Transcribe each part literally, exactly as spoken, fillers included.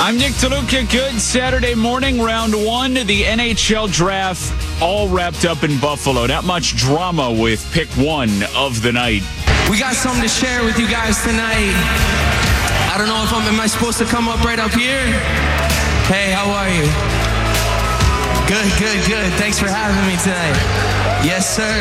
I'm Nick DeLuca. Good Saturday morning, round one. The N H L draft all wrapped up in Buffalo. Not much drama with pick one of the night. We got something to share with you guys tonight. I don't know if I'm, am I supposed to come up right up here? Hey, how are you? Good, good, good. Thanks for having me tonight. Yes, sir.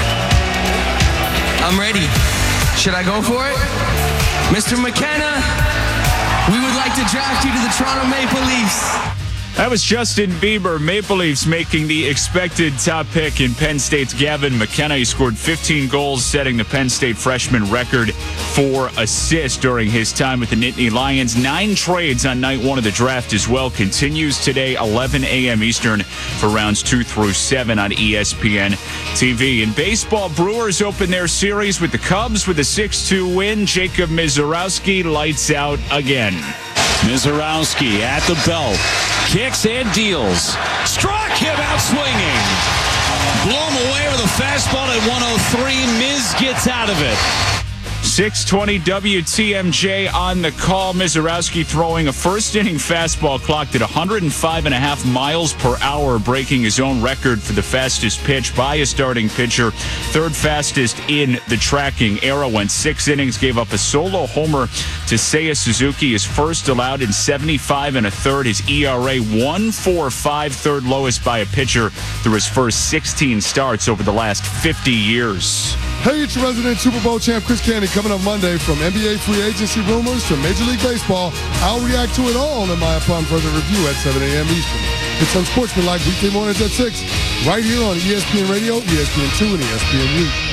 I'm ready. Should I go for it? Mister McKenna, we would like to draft you to the Toronto Maple Leafs. That was Justin Bieber. Maple Leafs making the expected top pick in Penn State's Gavin McKenna. He scored fifteen goals, setting the Penn State freshman record for assists during his time with the Nittany Lions. Nine trades on night one of the draft as well. Continues today, eleven a.m. Eastern, for rounds two through seven on E S P N T V. In baseball, Brewers open their series with the Cubs with a six two win. Jacob Misiorowski lights out again. Misiorowski at the belt. Kicks and deals. Struck him out swinging. Blew him away with a fastball at one oh three. Miz gets out of it. six twenty W T M J on the call. Misiorowski throwing a first-inning fastball clocked at one hundred five point five miles per hour, breaking his own record for the fastest pitch by a starting pitcher. Third fastest in the tracking era. Went six innings, gave up a solo homer to Seiya Suzuki, his first allowed in seventy-five and a third. His E R A one point four five, third lowest by a pitcher through his first sixteen starts over the last fifty years. Hey, it's your resident Super Bowl champ, Chris Candy, coming up Monday. From N B A free agency rumors to Major League Baseball, I'll react to it all in my Upon Further Review at seven a.m. Eastern. It's Unsportsmanlike weekday mornings at six, right here on E S P N Radio, E S P N two, and E S P N U.